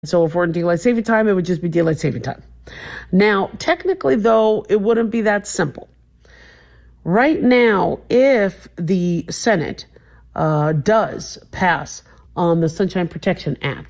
So if we're in daylight saving time, it would just be daylight saving time. Now, technically, though, it wouldn't be that simple. Right now, if the Senate does pass on the Sunshine Protection Act,